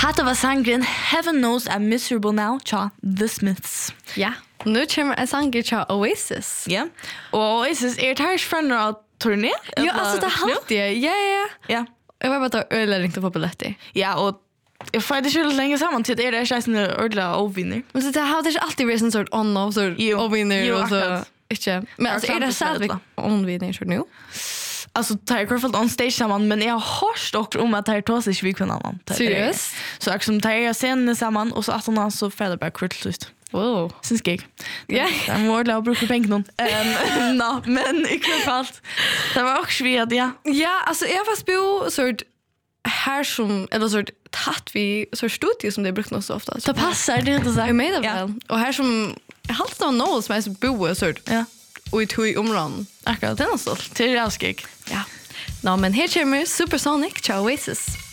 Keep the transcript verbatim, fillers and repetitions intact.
Hatta var sangren Heaven Knows I'm Miserable Now tja The Smiths. Ja, nu kommer en sanger tja Oasis. Ja, og Oasis er det her frønner av turné? Ja, alltså det hade jag. Ja, ja, ja. Ja. Jag var bara att öla ringte på biljetter. Ja, og jeg får ikke lenge sammen til det er det ikke en ordentlig overvinner. Men det har inte alltid varit en sort on-off, sort Jo, overvinner jo, och så. akkurat. Inte. Men alltså är det så att vi on-vinner så nu? Alltså tar jag kvar on stage samman, men jag har hört om att det här tar sig inte vi kunna annan. Seriöst? Så jag som tar jag scenen samman och så att hon så fäller bara kvart slut. Wow. Syns gig. Ja. Jag mår la bruka pengar någon. Ehm, no, men i alla fall. Det var också vi att ja. Ja, alltså jag var spå sort här som eller sort tatt vi så studio som det brukt nog så ofta. Det passar det inte så. Jag menar Ja. väl. Och här som jag hade då något som är så bo sort. Ja. Och i tog områden. Akkurat, det är något stolt. Till det gig. Ja. Nå, men här kommer Supersonic, Ciao Oasis.